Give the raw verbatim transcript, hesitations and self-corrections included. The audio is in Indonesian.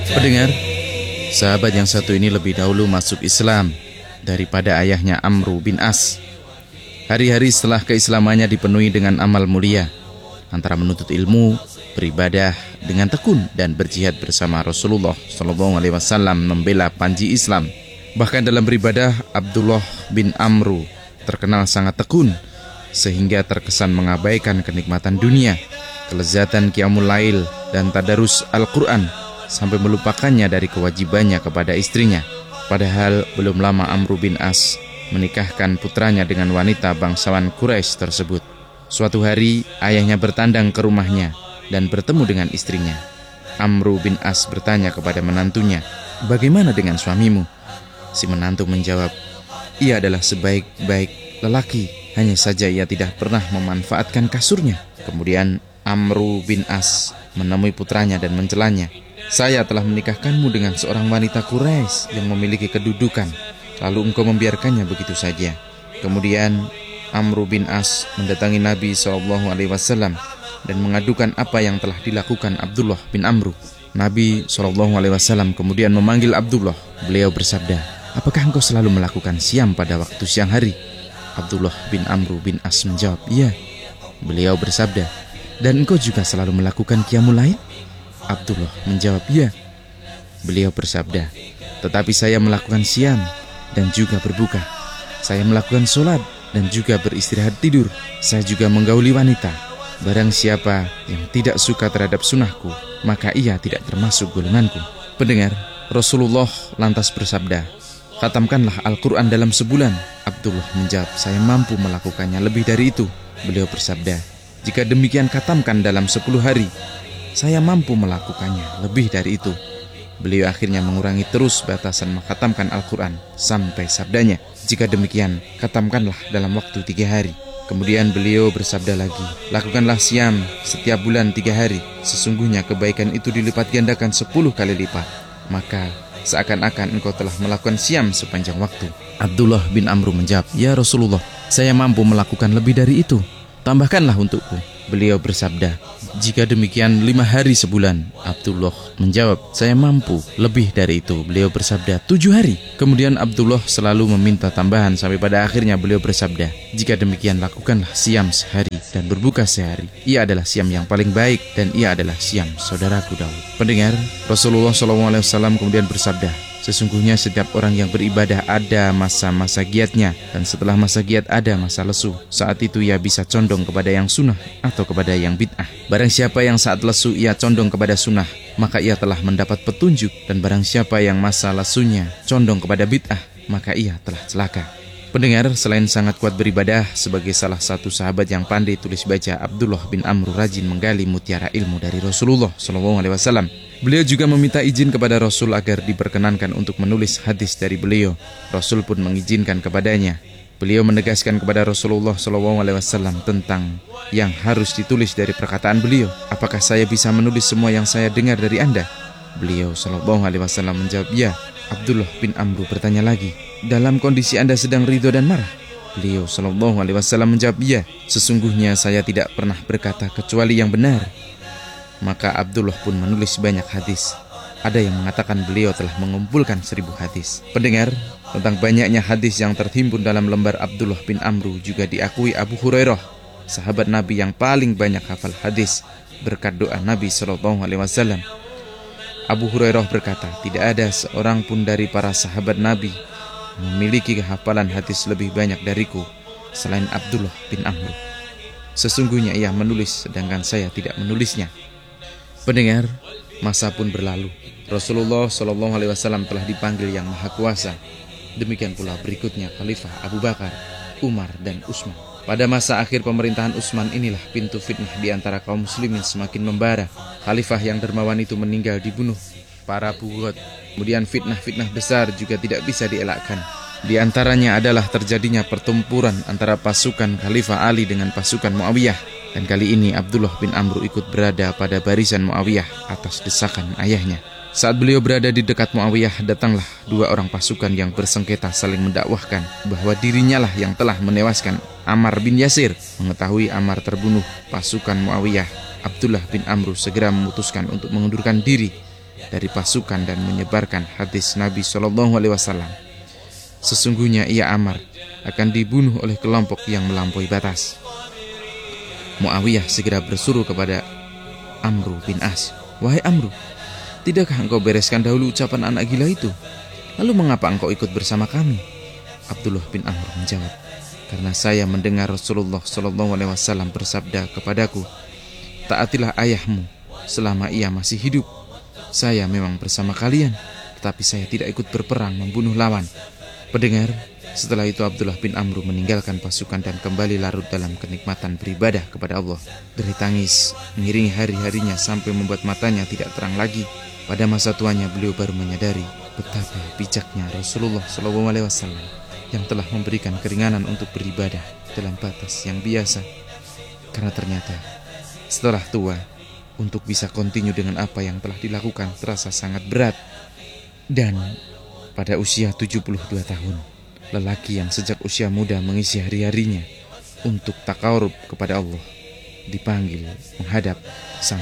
Pendengar, sahabat yang satu ini lebih dahulu masuk Islam daripada ayahnya Amru bin As. Hari-hari setelah keislamannya dipenuhi dengan amal mulia, antara menuntut ilmu, beribadah dengan tekun, dan berjihad bersama Rasulullah shallallahu alaihi wasallam membela panji Islam. Bahkan dalam beribadah, Abdullah bin Amru terkenal sangat tekun, sehingga terkesan mengabaikan kenikmatan dunia, kelezatan qiyamul lail dan tadarus Al-Quran, sampai melupakannya dari kewajibannya kepada istrinya. Padahal belum lama Amru bin As menikahkan putranya dengan wanita bangsawan Quraisy tersebut. Suatu hari ayahnya bertandang ke rumahnya dan bertemu dengan istrinya. Amru bin As bertanya kepada menantunya, "Bagaimana dengan suamimu?" Si menantu menjawab, "Ia adalah sebaik-baik lelaki, hanya saja ia tidak pernah memanfaatkan kasurnya." Kemudian Amru bin As menemui putranya dan mencelanya, "Saya telah menikahkanmu dengan seorang wanita Quraisy yang memiliki kedudukan, lalu engkau membiarkannya begitu saja." Kemudian Amru bin As mendatangi Nabi shallallahu alaihi wasallam dan mengadukan apa yang telah dilakukan Abdullah bin Amru. Nabi shallallahu alaihi wasallam kemudian memanggil Abdullah. Beliau bersabda, "Apakah engkau selalu melakukan siam pada waktu siang hari?" Abdullah bin Amru bin As menjawab, "Iya." Beliau bersabda, "Dan engkau juga selalu melakukan qiyamul lail?" Abdullah menjawab, "Iya." Beliau bersabda, "Tetapi saya melakukan siam dan juga berbuka. Saya melakukan sholat dan juga beristirahat tidur. Saya juga menggauli wanita. Barang siapa yang tidak suka terhadap sunahku, maka ia tidak termasuk golonganku." Pendengar, Rasulullah lantas bersabda, "Khatamkanlah Al-Quran dalam sebulan." Abdullah menjawab, "Saya mampu melakukannya lebih dari itu." Beliau bersabda, "Jika demikian khatamkan dalam sepuluh hari." "Saya mampu melakukannya lebih dari itu." Beliau akhirnya mengurangi terus batasan mengkhatamkan Al-Quran sampai sabdanya, "Jika demikian, khatamkanlah dalam waktu tiga hari." Kemudian beliau bersabda lagi, "Lakukanlah siam setiap bulan tiga hari. Sesungguhnya kebaikan itu dilipat gandakan sepuluh kali lipat. Maka seakan-akan engkau telah melakukan siam sepanjang waktu." Abdullah bin Amru menjawab, "Ya Rasulullah, saya mampu melakukan lebih dari itu. Tambahkanlah untukku." Beliau bersabda, "Jika demikian lima hari sebulan." Abdullah menjawab, "Saya mampu lebih dari itu." Beliau bersabda, "Tujuh hari." Kemudian Abdullah selalu meminta tambahan sampai pada akhirnya beliau bersabda, "Jika demikian lakukanlah siam sehari dan berbuka sehari. Ia adalah siam yang paling baik dan ia adalah siam saudaraku Daud." Pendengar, Rasulullah shallallahu alaihi wasallam kemudian bersabda, "Sesungguhnya setiap orang yang beribadah ada masa-masa giatnya, dan setelah masa giat ada masa lesu. Saat itu ia bisa condong kepada yang sunnah atau kepada yang bid'ah. Barang siapa yang saat lesu ia condong kepada sunnah, maka ia telah mendapat petunjuk. Dan barang siapa yang masa lesunya condong kepada bid'ah, maka ia telah celaka." Pendengar, selain sangat kuat beribadah, sebagai salah satu sahabat yang pandai tulis baca, Abdullah bin Amru rajin menggali mutiara ilmu dari Rasulullah shallallahu alaihi wasallam. Beliau juga meminta izin kepada Rasul agar diperkenankan untuk menulis hadis dari beliau. Rasul pun mengizinkan kepadanya. Beliau menegaskan kepada Rasulullah shallallahu alaihi wasallam tentang yang harus ditulis dari perkataan beliau. "Apakah saya bisa menulis semua yang saya dengar dari Anda?" Beliau shallallahu alaihi wasallam menjawab, "Ya." Abdullah bin Amru bertanya lagi, "Dalam kondisi Anda sedang ridho dan marah?" Beliau shallallahu alaihi wasallam menjawab, "Ya, sesungguhnya saya tidak pernah berkata kecuali yang benar." Maka Abdullah pun menulis banyak hadis. Ada yang mengatakan beliau telah mengumpulkan seribu hadis. Pendengar, tentang banyaknya hadis yang terhimpun dalam lembar Abdullah bin Amru juga diakui Abu Hurairah, sahabat Nabi yang paling banyak hafal hadis berkat doa Nabi shallallahu alaihi wasallam. Abu Hurairah berkata, "Tidak ada seorang pun dari para sahabat Nabi memiliki hafalan hadis lebih banyak dariku selain Abdullah bin Amru. Sesungguhnya ia menulis sedangkan saya tidak menulisnya." Pendengar, masa pun berlalu. Rasulullah shallallahu alaihi wasallam telah dipanggil yang maha kuasa. Demikian pula berikutnya Khalifah Abu Bakar, Umar, dan Utsman. Pada masa akhir pemerintahan Utsman inilah pintu fitnah di antara kaum muslimin semakin membara. Khalifah yang dermawan itu meninggal dibunuh para bugot. Kemudian fitnah-fitnah besar juga tidak bisa dielakkan. Di antaranya adalah terjadinya pertempuran antara pasukan Khalifah Ali dengan pasukan Muawiyah. Dan kali ini Abdullah bin Amru ikut berada pada barisan Muawiyah atas desakan ayahnya. Saat beliau berada di dekat Muawiyah, datanglah dua orang pasukan yang bersengketa saling mendakwahkan bahwa dirinya lah yang telah menewaskan Ammar bin Yasir. Mengetahui Ammar terbunuh pasukan Muawiyah, Abdullah bin Amru segera memutuskan untuk mengundurkan diri dari pasukan dan menyebarkan hadis Nabi shallallahu alaihi wasallam. Sesungguhnya ia Ammar akan dibunuh oleh kelompok yang melampaui batas. Muawiyah segera bersuruh kepada Amru bin As, "Wahai Amru, tidakkah engkau bereskan dahulu ucapan anak gila itu? Lalu mengapa engkau ikut bersama kami?" Abdullah bin Amr menjawab, "Karena saya mendengar Rasulullah shallallahu alaihi wasallam bersabda kepadaku, taatilah ayahmu selama ia masih hidup. Saya memang bersama kalian, tetapi saya tidak ikut berperang membunuh lawan." Pendengar, setelah itu Abdullah bin Amr meninggalkan pasukan dan kembali larut dalam kenikmatan beribadah kepada Allah. Derih tangis mengiringi hari-harinya sampai membuat matanya tidak terang lagi. Pada masa tuanya beliau baru menyadari betapa bijaknya Rasulullah shallallahu alaihi wasallam yang telah memberikan keringanan untuk beribadah dalam batas yang biasa. Karena ternyata setelah tua, untuk bisa kontinu dengan apa yang telah dilakukan terasa sangat berat. Dan pada usia tujuh puluh dua tahun, lelaki yang sejak usia muda mengisi hari-harinya untuk takarub kepada Allah dipanggil menghadap sang